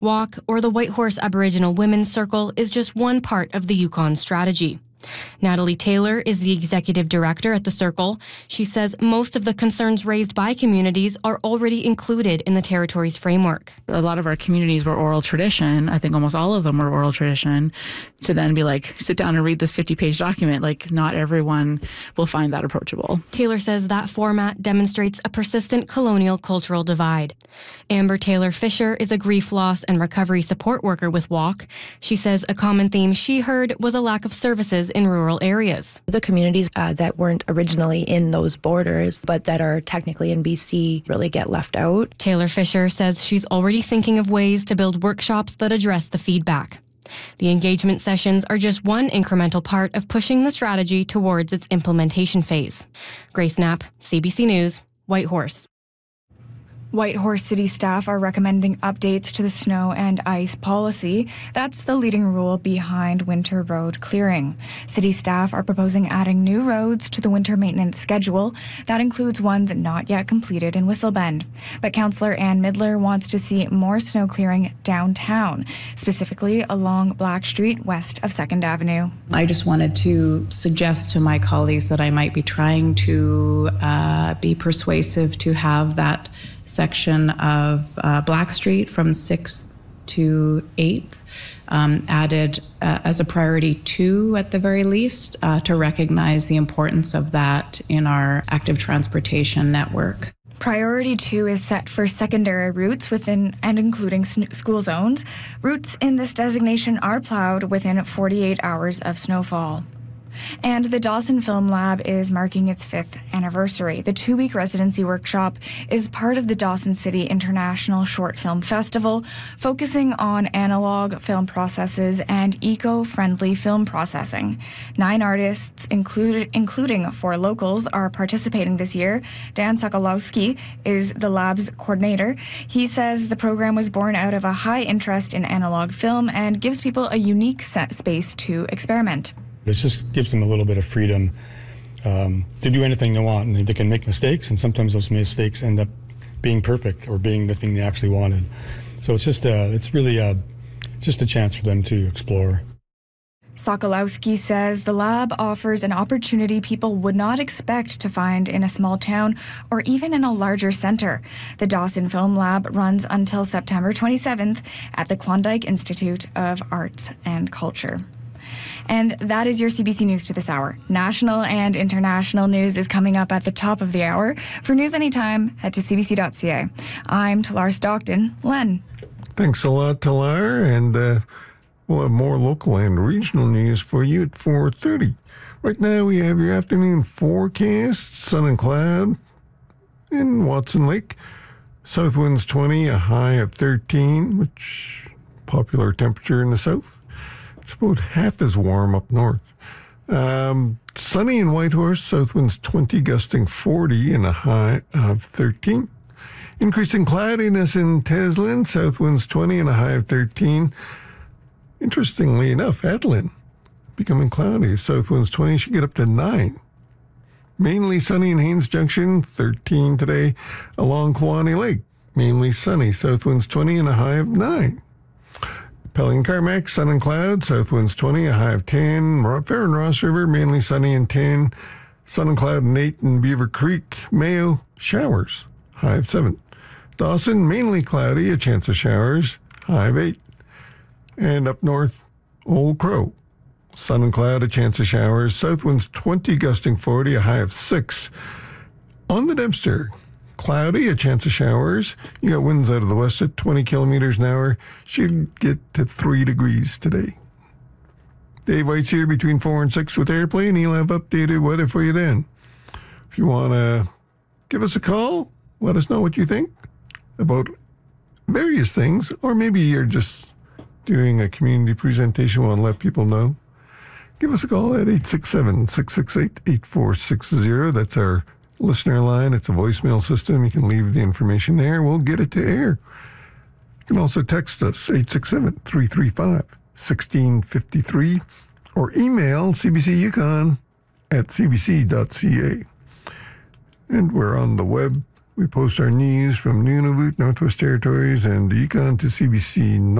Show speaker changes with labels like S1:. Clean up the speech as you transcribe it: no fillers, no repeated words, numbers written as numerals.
S1: Walk, or the Whitehorse Aboriginal Women's Circle, is just one part of the Yukon strategy. Natalie Taylor is the executive director at the Circle. She says most of the concerns raised by communities are already included in the territory's framework.
S2: A lot of our communities were oral tradition. I think almost all of them were oral tradition. To then be like, sit down and read this 50-page document, like not everyone will find that approachable.
S1: Taylor says that format demonstrates a persistent colonial cultural divide. Amber Taylor Fisher is a grief loss and recovery support worker with Walk. She says a common theme she heard was a lack of services in rural areas.
S3: The communities that weren't originally in those borders, but that are technically in BC, really get left out.
S1: Taylor Fisher says she's already thinking of ways to build workshops that address the feedback. The engagement sessions are just one incremental part of pushing the strategy towards its implementation phase. Grace Knapp, CBC News, Whitehorse.
S4: Whitehorse City staff are recommending updates to the snow and ice policy. That's the leading rule behind winter road clearing. City staff are proposing adding new roads to the winter maintenance schedule. That includes ones not yet completed in Whistle Bend. But Councillor Ann Midler wants to see more snow clearing downtown, specifically along Black Street west of 2nd Avenue.
S5: I just wanted to suggest to my colleagues that I might be trying to be persuasive to have that section of Black Street from 6th to 8th added as a priority 2 at the very least to recognize the importance of that in our active transportation network.
S4: Priority 2 is set for secondary routes within and including school zones. Routes in this designation are plowed within 48 hours of snowfall. And the Dawson Film Lab is marking its 5th anniversary. The 2-week residency workshop is part of the Dawson City International Short Film Festival, focusing on analog film processes and eco-friendly film processing. 9 artists, including 4 locals, are participating this year. Dan Sokolowski is the lab's coordinator. He says the program was born out of a high interest in analog film and gives people a unique space to experiment.
S6: It just gives them a little bit of freedom to do anything they want, and they can make mistakes, and sometimes those mistakes end up being perfect or being the thing they actually wanted. So it's just it's really just a chance for them to explore.
S4: Sokolowski says the lab offers an opportunity people would not expect to find in a small town or even in a larger center. The Dawson Film Lab runs until September 27th at the Klondike Institute of Arts and Culture. And that is your CBC News to this hour. National and international news is coming up at the top of the hour. For news anytime, head to cbc.ca. I'm Talar Stockton. Len.
S7: Thanks a lot, Talar. And we'll have more local and regional news for you at 4:30. Right now, we have your afternoon forecast. Sun and cloud in Watson Lake. South winds 20, a high of 13, which popular temperature in the south. It's about half as warm up north. Sunny in Whitehorse, south winds 20, gusting 40, and a high of 13. Increasing cloudiness in Teslin, south winds 20 and a high of 13. Interestingly enough, Adlin becoming cloudy, south winds 20 should get up to 9. Mainly sunny in Haines Junction, 13 today. Along Kluane Lake, mainly sunny, south winds 20 and a high of 9. Pelling Carmack, sun and cloud, south winds 20, a high of 10. Fair and Ross River, mainly sunny and 10. Sun and cloud in 8 in Beaver Creek. Mayo, showers, high of 7. Dawson, mainly cloudy, a chance of showers, high of 8. And up north, Old Crow, sun and cloud, a chance of showers. South winds 20, gusting 40, a high of 6. On the Dempster, cloudy, a chance of showers. You got winds out of the west at 20 kilometers an hour. Should get to 3 degrees today. Dave White's here between 4 and 6 with Airplane. He'll have updated weather for you then. If you want to give us a call, let us know what you think about various things, or maybe you're just doing a community presentation, want to let people know. Give us a call at 867-668-8460. That's our listener line. It's a voicemail system. You can leave the information there. We'll get it to air. You can also text us, 867-335-1653, or email cbcyukon@cbc.ca. And we're on the web. We post our news from Nunavut, Northwest Territories, and the Yukon to CBC